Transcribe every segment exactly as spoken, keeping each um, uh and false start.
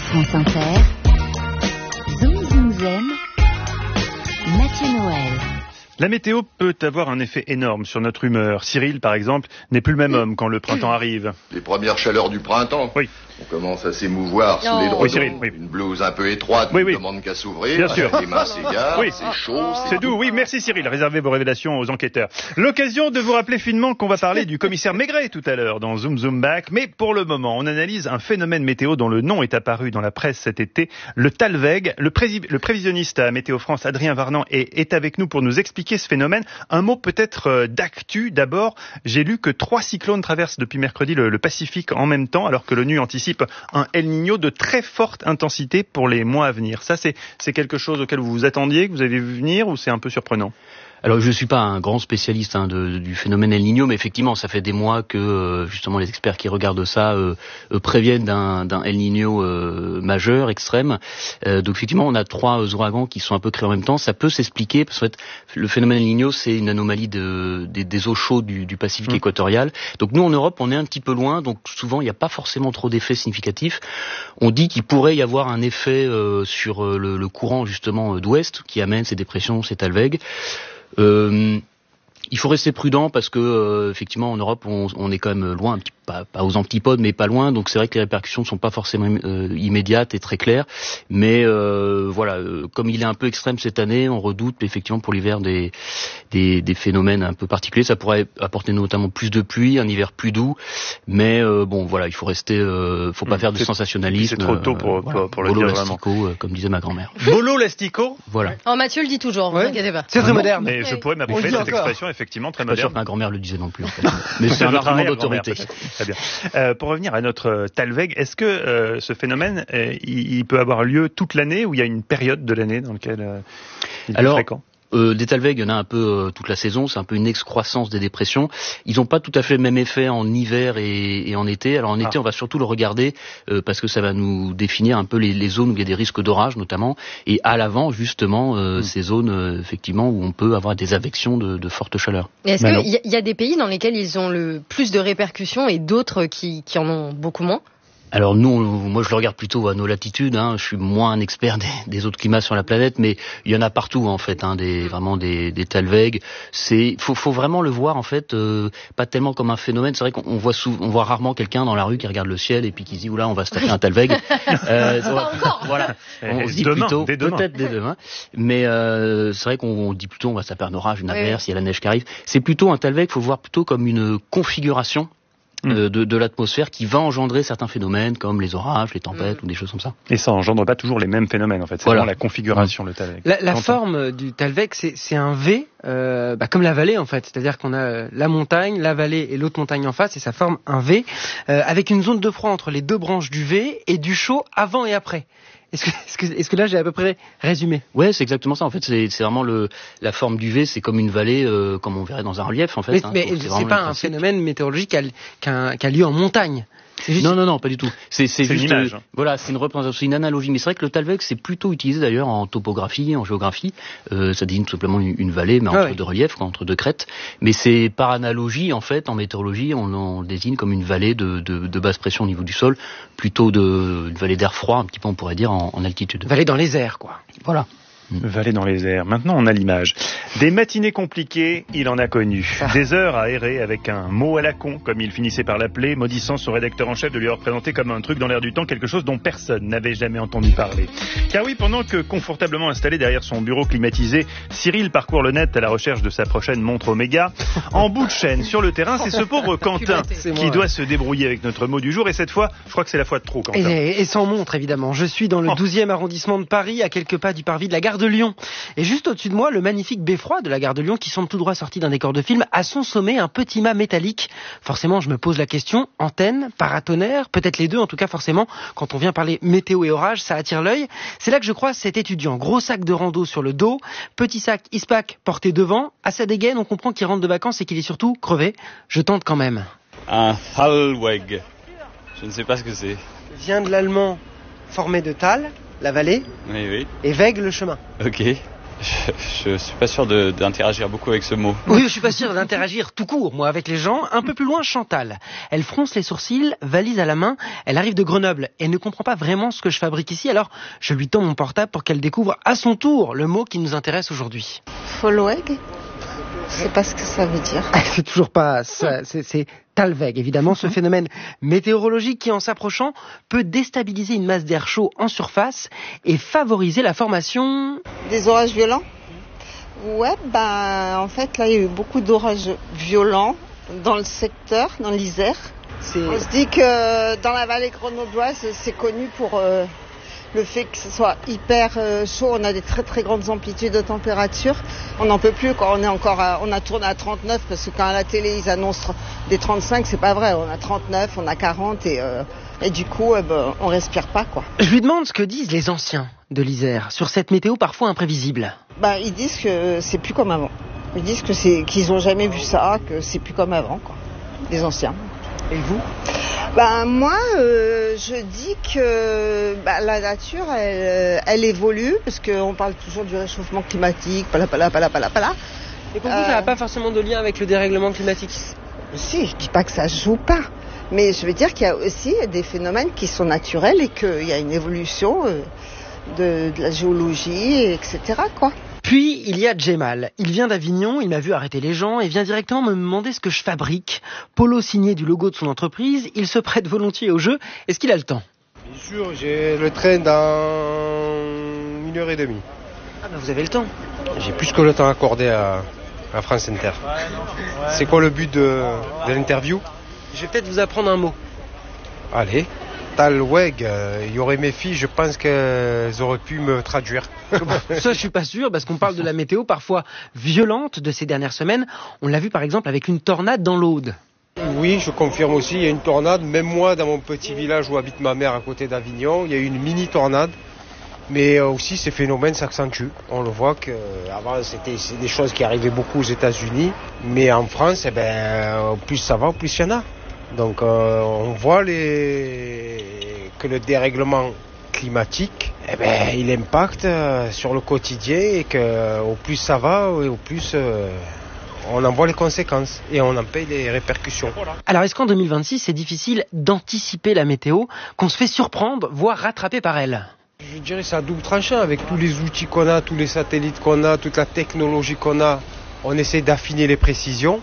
France Inter, Zoom Zoom Zen, Mathieu Noël. La météo peut avoir un effet énorme sur notre humeur. Cyril, par exemple, n'est plus le même homme quand le printemps arrive. Les premières chaleurs du printemps. Oui. On commence à s'émouvoir sous Oh. les Oui, drôles. Cyril, oui. Une blouse un peu étroite Oui, ne oui. demande qu'à s'ouvrir. Bien sûr. Les mains s'égarent, Oui. c'est chaud. C'est doux, oui, merci Cyril. Réservez vos révélations aux enquêteurs. L'occasion de vous rappeler finement qu'on va parler du commissaire Maigret tout à l'heure dans Zoom Zoom Back. Mais pour le moment, on analyse un phénomène météo dont le nom est apparu dans la presse cet été, le Talweg. Le, prési- le prévisionniste à Météo France, Adrien Varnan, est, est avec nous pour nous expliquer ce phénomène. Un mot peut-être euh, d'actu. D'abord, j'ai lu que trois cyclones traversent depuis mercredi le, le Pacifique en même temps, alors que l'ONU anticipe un El Niño de très forte intensité pour les mois à venir. Ça, c'est, c'est quelque chose auquel vous vous attendiez, que vous avez vu venir, ou c'est un peu surprenant ? Alors je suis pas un grand spécialiste hein, de, du phénomène El Niño, mais effectivement ça fait des mois que euh, justement les experts qui regardent ça euh, euh, préviennent d'un, d'un El Niño euh, majeur, extrême. Euh, donc effectivement on a trois euh, ouragans qui sont un peu créés en même temps. Ça peut s'expliquer parce que en fait, le phénomène El Niño c'est une anomalie de, des, des eaux chaudes du, du Pacifique mmh. équatorial. Donc nous en Europe on est un petit peu loin, donc souvent il n'y a pas forcément trop d'effets significatifs. On dit qu'il pourrait y avoir un effet euh, sur euh, le, le courant justement euh, d'ouest qui amène ces dépressions, ces talwegs. Euh, il faut rester prudent parce que euh, effectivement en Europe on, on est quand même loin, un petit, pas, pas aux antipodes mais pas loin, donc c'est vrai que les répercussions ne sont pas forcément euh, immédiates et très claires, mais euh, voilà, euh, comme il est un peu extrême cette année, on redoute effectivement pour l'hiver des, des, des phénomènes un peu particuliers. Ça pourrait apporter notamment plus de pluie, un hiver plus doux, mais euh, bon voilà, il faut rester, euh, faut pas mmh, faire de sensationnalisme. C'est trop tôt pour, euh, pour, voilà, pour le Bolo dire vraiment. Lastico, euh, comme disait ma grand-mère. Bolo Lastico. Voilà. Oh, Mathieu le dit toujours, ne ouais. vous inquiétez pas. C'est très moderne. Mais je pourrais m'approprier cette expression effectivement très Je suis pas sûr moderne. que ma grand-mère le disait non plus en fait. Mais c'est un argument d'autorité. Très bien. Euh, pour revenir à notre Talweg, est-ce que euh, ce phénomène, euh, il, il peut avoir lieu toute l'année ou il y a une période de l'année dans laquelle euh, il est Alors, fréquent ? Euh, des talwegs, il y en a un peu euh, toute la saison, c'est un peu une excroissance des dépressions. Ils n'ont pas tout à fait le même effet en hiver et, et en été. Alors en été, ah. on va surtout le regarder euh, parce que ça va nous définir un peu les, les zones où il y a des risques d'orage notamment, et à l'avant justement euh, mmh. ces zones euh, effectivement où on peut avoir des avections de, de forte chaleur. Et est-ce qu'il y, y a des pays dans lesquels ils ont le plus de répercussions et d'autres qui, qui en ont beaucoup moins ? Alors nous, on, moi je le regarde plutôt à nos latitudes. Hein. Je suis moins un expert des, des autres climats sur la planète, mais il y en a partout en fait. Hein, des vraiment des, des talwegs. C'est faut, faut vraiment le voir en fait, euh, pas tellement comme un phénomène. C'est vrai qu'on voit souvent, on voit rarement quelqu'un dans la rue qui regarde le ciel et puis qui se dit oula, on va se taper un talweg. euh, pas encore. Voilà. On et se dit demain, plutôt dès demain. peut-être dès demain. Mais euh, c'est vrai qu'on on dit plutôt on va se taper un orage, une averse, oui. il y a la neige qui arrive. C'est plutôt un talweg. Faut voir plutôt comme une configuration. Euh, de, de l'atmosphère qui va engendrer certains phénomènes comme les orages, les tempêtes mmh. ou des choses comme ça. Et ça engendre pas toujours les mêmes phénomènes en fait, c'est voilà. vraiment la configuration mmh. le Talweg. La, la forme du Talweg c'est, c'est un V, euh, bah, comme la vallée en fait, c'est-à-dire qu'on a la montagne, la vallée et l'autre montagne en face et ça forme un V euh, avec une zone de froid entre les deux branches du V et du chaud avant et après. Est-ce que, est-ce que, est-ce que là j'ai à peu près résumé ? Ouais, c'est exactement ça. En fait, c'est, c'est vraiment le, la forme du V, c'est comme une vallée, euh, comme on verrait dans un relief en fait. Mais, hein. mais c'est, c'est pas un phénomène météorologique qui a, qui a, qui a lieu en montagne. C'est juste... Non, non, non, pas du tout. C'est, c'est, c'est juste, une image. Euh, voilà, c'est une représentation, c'est une analogie. Mais c'est vrai que le Talweg, c'est plutôt utilisé d'ailleurs en topographie, en géographie. Euh, ça désigne tout simplement une, une vallée, mais entre ah ouais. deux reliefs, quoi, entre deux crêtes. Mais c'est par analogie, en fait, en météorologie, on, on le désigne comme une vallée de, de, de basse pression au niveau du sol, plutôt de, une vallée d'air froid, un petit peu, on pourrait dire, en, en altitude. Vallée dans les airs, quoi. Voilà. Vallée dans les airs. Maintenant, on a l'image. Des matinées compliquées, il en a connu. Des heures à errer avec un mot à la con, comme il finissait par l'appeler, maudissant son rédacteur en chef de lui représenter comme un truc dans l'air du temps, quelque chose dont personne n'avait jamais entendu parler. Car oui, pendant que confortablement installé derrière son bureau climatisé, Cyril parcourt le net à la recherche de sa prochaine montre Omega, en bout de chaîne, sur le terrain, c'est ce pauvre Quentin qui doit se débrouiller avec notre mot du jour. Et cette fois, je crois que c'est la fois de trop, Quentin. Et, et sans montre, évidemment. Je suis dans le douzième arrondissement de Paris, à quelques pas du parvis de la gare de Lyon. Et juste au-dessus de moi, le magnifique beffroi de la gare de Lyon, qui semble tout droit sorti d'un décor de film, à son sommet un petit mât métallique. Forcément, je me pose la question, antenne, paratonnerre, peut-être les deux, en tout cas forcément, quand on vient parler météo et orage, ça attire l'œil. C'est là que je croise cet étudiant, gros sac de rando sur le dos, petit sac Ispac porté devant, à sa dégaine, on comprend qu'il rentre de vacances et qu'il est surtout crevé. Je tente quand même. Un Talweg, je ne sais pas ce que c'est. Il vient de l'allemand formé de Tal, la vallée, oui, oui. et Weg, le chemin. Ok. Je, je suis pas sûr de, d'interagir beaucoup avec ce mot. Oui, je suis pas sûr d'interagir tout court, moi, avec les gens. Un peu plus loin, Chantal. Elle fronce les sourcils, valise à la main. Elle arrive de Grenoble et ne comprend pas vraiment ce que je fabrique ici. Alors, je lui tends mon portable pour qu'elle découvre à son tour le mot qui nous intéresse aujourd'hui. Followeg ? Je sais pas ce que ça veut dire. C'est toujours pas ça. C'est, c'est Talweg, évidemment, ce phénomène météorologique qui, en s'approchant, peut déstabiliser une masse d'air chaud en surface et favoriser la formation... Des orages violents ? Ouais, bah, en fait, là, il y a eu beaucoup d'orages violents dans le secteur, dans l'Isère. C'est... On se dit que dans la vallée grenobloise, c'est connu pour euh, le fait que ce soit hyper euh, chaud. On a des très très grandes amplitudes de température. On n'en peut plus quand on est encore à, on a tourné à trente-neuf parce que quand à la télé ils annoncent des trente-cinq, c'est pas vrai. On a trente-neuf, on a quarante et, euh, et du coup, euh, ben, on respire pas, quoi. Je lui demande ce que disent les anciens de l'Isère sur cette météo parfois imprévisible. Bah, ils disent que c'est plus comme avant. Ils disent que c'est, qu'ils ont jamais vu ça, que c'est plus comme avant, quoi. Les anciens. Et vous ? Ben moi, euh, je dis que bah, la nature, elle, elle évolue, parce qu'on parle toujours du réchauffement climatique, pala pala pala pala pala. Et pour vous, ça n'a pas forcément de lien avec le dérèglement climatique ? Si, je dis pas que ça se joue pas, mais je veux dire qu'il y a aussi des phénomènes qui sont naturels et qu'il y a une évolution euh, de, de la géologie, et cetera, quoi. Puis, il y a Djemal. Il vient d'Avignon, il m'a vu arrêter les gens et vient directement me demander ce que je fabrique. Polo signé du logo de son entreprise, il se prête volontiers au jeu. Est-ce qu'il a le temps ? Bien sûr, j'ai le train dans une heure et demie. Ah ben vous avez le temps. J'ai plus que le temps accordé à, à France Inter. C'est quoi le but de, de l'interview ? Je vais peut-être vous apprendre un mot. Allez. Talweg, il y aurait mes filles, je pense qu'elles auraient pu me traduire. Ça, je suis pas sûr, parce qu'on parle de la météo parfois violente de ces dernières semaines. On l'a vu par exemple avec une tornade dans l'Aude. Oui, je confirme aussi, il y a une tornade. Même moi, dans mon petit village où habite ma mère à côté d'Avignon, il y a eu une mini-tornade. Mais aussi, ces phénomènes s'accentuent. On le voit qu'avant, c'était c'est des choses qui arrivaient beaucoup aux États-Unis. Mais en France, eh ben, plus ça va, plus il y en a. Donc euh, on voit les... que le dérèglement climatique, eh ben, il impacte euh, sur le quotidien et que au plus ça va, au plus euh, on en voit les conséquences et on en paye les répercussions. Alors est-ce qu'en deux mille vingt-six, c'est difficile d'anticiper la météo, qu'on se fait surprendre, voire rattraper par elle ? Je dirais que c'est à double tranchant avec tous les outils qu'on a, tous les satellites qu'on a, toute la technologie qu'on a. On essaie d'affiner les précisions.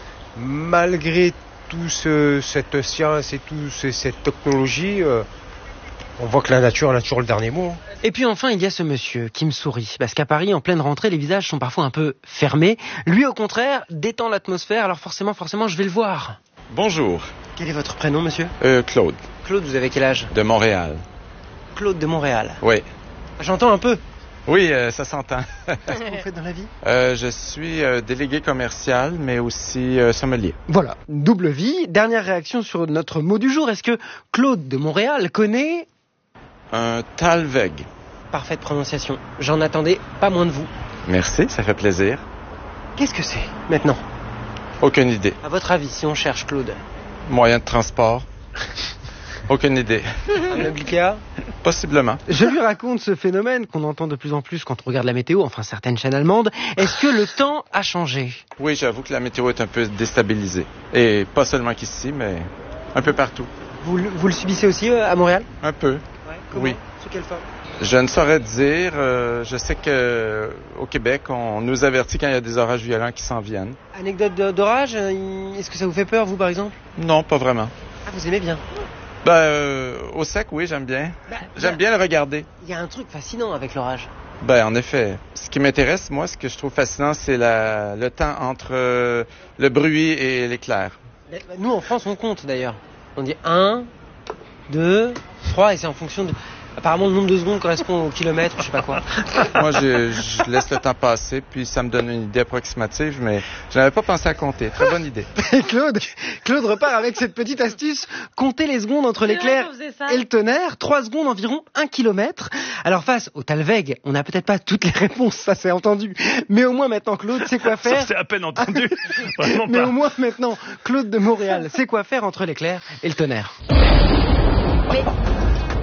Malgré toute ce, cette science et toute ce, cette technologie, euh, on voit que la nature, elle a toujours le dernier mot. Et puis enfin, il y a ce monsieur qui me sourit, parce qu'à Paris, en pleine rentrée, les visages sont parfois un peu fermés. Lui, au contraire, détend l'atmosphère, alors forcément, forcément, je vais le voir. Bonjour. Quel est votre prénom, monsieur ? Euh, Claude. Claude, vous avez quel âge ? De Montréal. Claude de Montréal. Oui. J'entends un peu. Oui, euh, ça s'entend. Qu'est-ce que vous faites dans la vie ? euh, Je suis euh, délégué commercial, mais aussi euh, sommelier. Voilà, double vie. Dernière réaction sur notre mot du jour. Est-ce que Claude de Montréal connaît... Un Talweg. Parfaite prononciation. J'en attendais pas moins de vous. Merci, ça fait plaisir. Qu'est-ce que c'est, maintenant ? Aucune idée. À votre avis, si on cherche Claude ? Moyen de transport. Aucune idée. Un meuble Ikea ? Possiblement. Je lui raconte ce phénomène qu'on entend de plus en plus quand on regarde la météo, enfin certaines chaînes allemandes. Est-ce que le temps a changé ? Oui, j'avoue que la météo est un peu déstabilisée. Et pas seulement qu'ici, mais un peu partout. Vous, vous le subissez aussi euh, à Montréal ? Un peu. Ouais, comment ? Oui. Sous quelle forme ? Je ne saurais dire. Euh, je sais que au Québec, on nous avertit quand il y a des orages violents qui s'en viennent. Anecdote d'orage, est-ce que ça vous fait peur, vous, par exemple ? Non, pas vraiment. Ah, vous aimez bien ? Ben, euh, au sec, oui, j'aime bien. Bah, j'aime bah, bien le regarder. Il y a un truc fascinant avec l'orage. Ben, en effet. Ce qui m'intéresse, moi, ce que je trouve fascinant, c'est la, le temps entre euh, le bruit et l'éclair. Nous, en France, on compte, d'ailleurs. On dit un, deux, trois, et c'est en fonction de... Apparemment, le nombre de secondes correspond au kilomètre, je sais pas quoi. Moi, je, je laisse le temps passer, puis ça me donne une idée approximative, mais je n'avais pas pensé à compter. Très bonne idée. Claude, Claude repart avec cette petite astuce. Compter les secondes entre l'éclair et le tonnerre. Trois secondes, environ un kilomètre. Alors, face au Talweg, on n'a peut-être pas toutes les réponses, ça c'est entendu. Mais au moins maintenant, Claude sait quoi faire. Ça, c'est à peine entendu. Vraiment Mais pas. au moins maintenant, Claude de Montréal sait quoi faire entre l'éclair et le tonnerre. Mais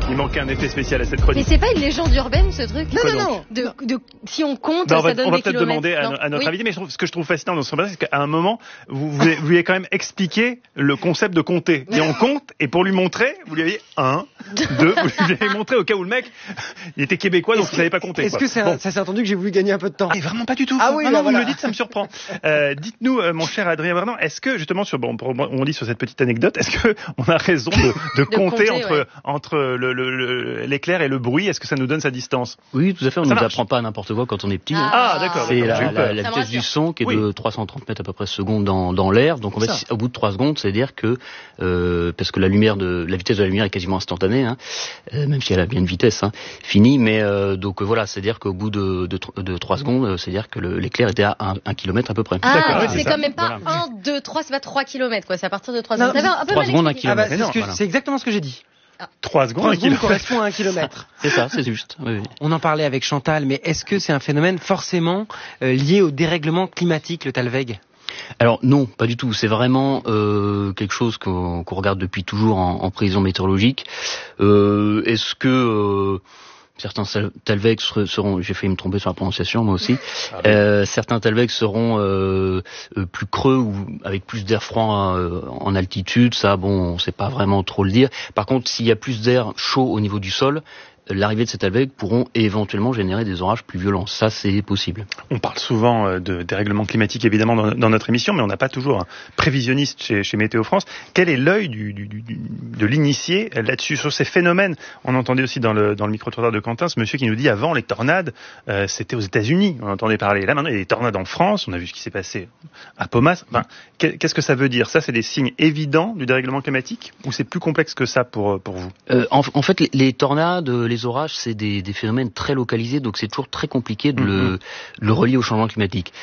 Il manquait un effet spécial à cette chronique. Mais c'est pas une légende urbaine, ce truc? Non, non, non. De, de, si on compte, non, on va, ça donne on va des peut-être kilomètres. demander à, non. à notre oui. invité, mais je trouve, ce que je trouve fascinant dans ce reportage, c'est qu'à un moment, vous, vous, vous lui avez quand même expliqué le concept de compter. Et on compte, et pour lui montrer, vous lui aviez un, deux, vous lui avez montré au cas où le mec, il était québécois, donc il savait pas compter. Est-ce quoi. que c'est Bon. un, ça s'est entendu que j'ai voulu gagner un peu de temps? Ah, vraiment pas du tout. Ah oui, non, bah non, voilà. vous me le dites, ça me surprend. Euh, dites-nous, euh, mon cher Adrien Verdun, est-ce que justement sur, bon, on dit sur cette petite anecdote, est-ce que on a raison de, de, de compter, compter entre ouais. entre le, le, le, l'éclair et le bruit? Est-ce que ça nous donne sa distance? Oui, tout à fait. On Ça ne nous marche. apprend pas n'importe quoi quand on est petit. Ah, hein. Ah, d'accord. C'est d'accord, j'ai la, eu peur. la, la Ça me vitesse du rassure. son qui est Oui. de trois cent trente mètres à peu près seconde dans, dans l'air. Donc on va, Ça. au bout de trois secondes, c'est-à-dire que euh, parce que la lumière de la vitesse de la lumière est quasiment instantanée, hein, euh, même si elle a bien une vitesse hein, finie. Mais euh, donc euh, voilà, c'est-à-dire qu'au bout de de, de trois secondes, euh, c'est-à-dire que le, l'éclair était à un, un kilomètre à peu près. Ah, D'accord, donc oui, c'est c'est ça. quand même pas Voilà. un, deux, trois, c'est pas trois kilomètres, quoi. C'est à partir de trois Non, secondes. T'avais un peu trois mal secondes, un expliqué. Ah bah, c'est, kilomètre. ce que- Voilà. c'est exactement ce que j'ai dit. Trois secondes, trois un secondes kilomètre. correspond à un kilomètre. C'est ça, c'est juste. Oui, oui. On en parlait avec Chantal, mais est-ce que c'est un phénomène forcément euh, lié au dérèglement climatique, le Talweg? Alors non, pas du tout. C'est vraiment euh, quelque chose qu'on, qu'on regarde depuis toujours en, en prévision météorologique. Euh, est-ce que euh, certains Talweg seront, j'ai failli me tromper sur la prononciation moi aussi, ah oui. euh, certains Talweg seront euh, euh, plus creux ou avec plus d'air froid euh, en altitude, ça bon, on sait pas vraiment trop le dire. Par contre, s'il y a plus d'air chaud au niveau du sol, l'arrivée de ces Talweg pourront éventuellement générer des orages plus violents. Ça, c'est possible. On parle souvent de dérèglement climatique, évidemment, dans, dans notre émission, mais on n'a pas toujours un prévisionniste chez, chez Météo France. Quel est l'œil du, du, du, de l'initié là-dessus, sur ces phénomènes? On entendait aussi dans le, dans le micro-trottoir de Quentin, ce monsieur qui nous dit, avant, les tornades, euh, c'était aux États-Unis. On entendait parler. Là, maintenant, il y a des tornades en France. On a vu ce qui s'est passé à Paumas. Enfin, qu'est-ce que ça veut dire? Ça, c'est des signes évidents du dérèglement climatique? Ou c'est plus complexe que ça pour, pour vous? euh, en, en fait, les, les tornades, les orages, c'est des, des phénomènes très localisés, donc c'est toujours très compliqué de, mmh. le, de le relier au changement climatique.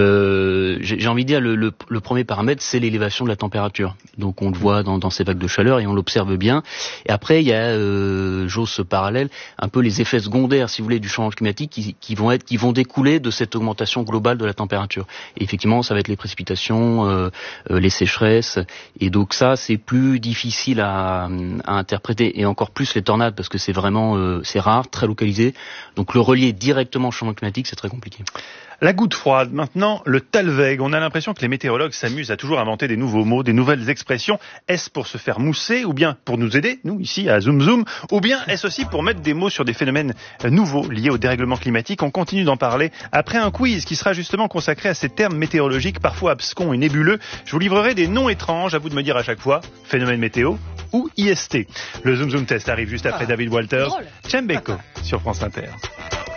Euh, j'ai, j'ai envie de dire, le, le, le premier paramètre, c'est l'élévation de la température. Donc on le voit dans, dans ces vagues de chaleur et on l'observe bien. Et après, il y a, euh, j'ose ce parallèle, un peu les effets secondaires, si vous voulez, du changement climatique qui, qui vont être, qui vont découler de cette augmentation globale de la température. Et effectivement, ça va être les précipitations, euh, euh, les sécheresses. Et donc ça, c'est plus difficile à, à interpréter. Et encore plus les tornades, parce que c'est vraiment, euh, c'est rare, très localisé. Donc le relier directement au changement climatique, c'est très compliqué. La goutte froide, maintenant, le Talweg. On a l'impression que les météorologues s'amusent à toujours inventer des nouveaux mots, des nouvelles expressions. Est-ce pour se faire mousser, ou bien pour nous aider, nous, ici, à Zoom Zoom, ou bien est-ce aussi pour mettre des mots sur des phénomènes nouveaux liés au dérèglement climatique? On continue d'en parler après un quiz qui sera justement consacré à ces termes météorologiques, parfois abscons et nébuleux. Je vous livrerai des noms étranges, à vous de me dire à chaque fois, phénomène météo ou I S T. Le Zoom Zoom Test arrive juste après Ah, David Walters, drôle. Chembeko, sur France Inter.